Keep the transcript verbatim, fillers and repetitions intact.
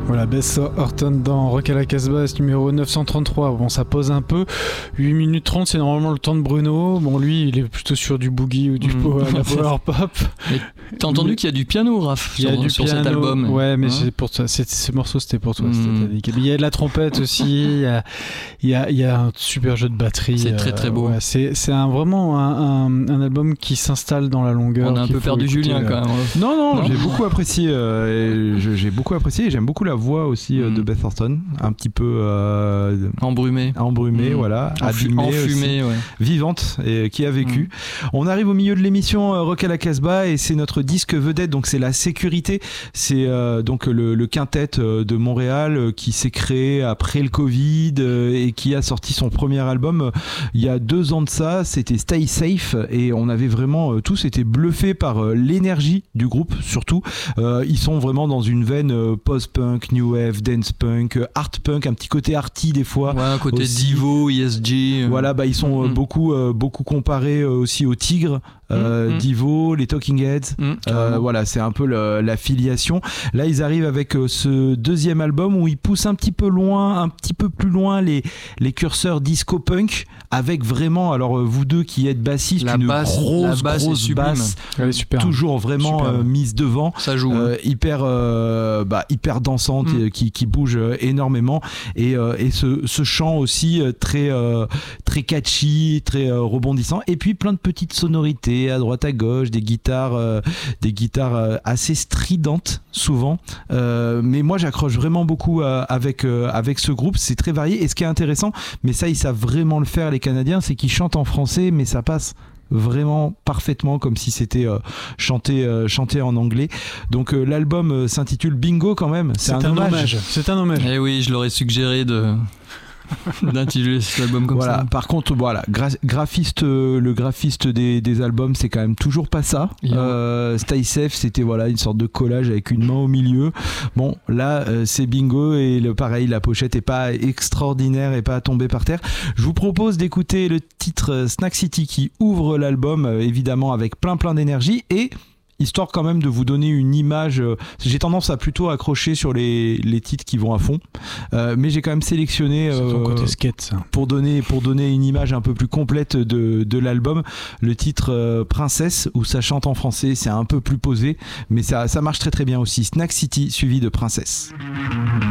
Voilà, Bess Orton dans Rock à la Casbah, numéro neuf cent trente-trois. Bon, ça pose un peu. huit minutes trente, c'est normalement le temps de Bruno. Bon, lui, il est plutôt sur du boogie ou du mmh. power, la power pop. Mais t'as entendu mais... qu'il y a du piano, Raph, il y a sur, du sur piano, cet album. Ouais, mais hein c'est pour toi. C'est, ce morceau, c'était pour toi. Mmh. C'était il y a de la trompette aussi. Il y a, il y a, il y a un super jeu de batterie. C'est très très beau. Euh, ouais, c'est, c'est un, vraiment un, un, un album qui s'installe dans la longueur. On a un peu perdu écouter, Julien euh... quand même. Non, non, non, j'ai beaucoup apprécié. Euh, et je, j'ai beaucoup apprécié. Et j'aime beaucoup la voix aussi euh, mmh. de Beth Orton, un petit peu euh, embrumée, embrumée, mmh. voilà, abîmée, enfumée, ouais. vivante, et qui a vécu. Mmh. On arrive au milieu de l'émission euh, Rock à la Casbah et c'est notre disque vedette, donc c'est La Sécurité. C'est euh, donc le, le quintet euh, de Montréal euh, qui s'est créé après le Covid euh, et qui a sorti son premier album euh, il y a deux ans de ça. C'était Stay Safe et on avait vraiment euh, tous été bluffés par euh, l'énergie du groupe, surtout. Euh, ils sont vraiment dans une veine euh, post-punk, new wave, dance punk, art punk, un petit côté arty des fois. Ouais, un côté aussi. Divo, E S G. Euh... Voilà, bah ils sont euh, mm-hmm. beaucoup, euh, beaucoup comparés euh, aussi aux Tigres. Euh, mmh. Divo, les Talking Heads, mmh, euh, voilà, c'est un peu le, la filiation. Là, ils arrivent avec euh, ce deuxième album où ils poussent un petit peu loin, un petit peu plus loin les, les curseurs disco punk, avec vraiment, alors euh, vous deux qui êtes bassistes, la une basse, grosse, la basse grosse basse, ouais, super, toujours vraiment euh, mise devant. Ça joue. Euh, hein. Hyper, euh, bah, hyper dansante, mmh. et, qui, qui bouge énormément. Et, euh, et ce, ce chant aussi euh, très, euh, très catchy, très euh, rebondissant. Et puis plein de petites sonorités à droite à gauche, des guitares euh, des guitares euh, assez stridentes souvent, euh, mais moi j'accroche vraiment beaucoup euh, avec, euh, avec ce groupe. C'est très varié et ce qui est intéressant, mais ça ils savent vraiment le faire les Canadiens, c'est qu'ils chantent en français mais ça passe vraiment parfaitement comme si c'était euh, chanté, euh, chanté en anglais. Donc euh, l'album euh, s'intitule Bingo quand même, c'est, c'est un, un hommage. hommage c'est un hommage. Eh oui, je leur ai suggéré de d'intituler cet album comme voilà. ça. Par contre, voilà, gra- graphiste, euh, le graphiste des, des albums, c'est quand même toujours pas ça. Yeah. Euh, Stay Safe, c'était voilà une sorte de collage avec une main au milieu. Bon, là, euh, c'est Bingo et le pareil, la pochette est pas extraordinaire et pas tombée par terre. Je vous propose d'écouter le titre Snack City qui ouvre l'album, euh, évidemment avec plein plein d'énergie et histoire quand même de vous donner une image. Euh, j'ai tendance à plutôt accrocher sur les, les titres qui vont à fond, euh, mais j'ai quand même sélectionné euh, ton côté skate, ça. pour donner pour donner une image un peu plus complète de, de l'album. Le titre euh, Princesse, où ça chante en français, c'est un peu plus posé, mais ça, ça marche très très bien aussi. Snack City suivi de Princesse.